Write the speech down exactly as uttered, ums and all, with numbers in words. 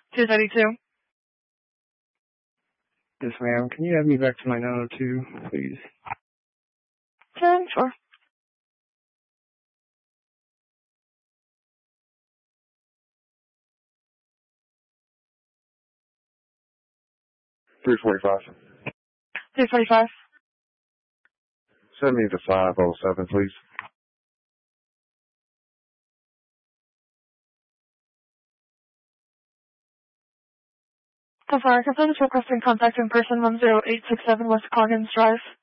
two thirty-two. Yes, ma'am. Can you add me back to my nine oh two, please? ten, sure. three forty-five. three forty-five. Send me to five oh seven, please. So far, confirm is requesting contact in person one zero eight six seven West Coggins Drive.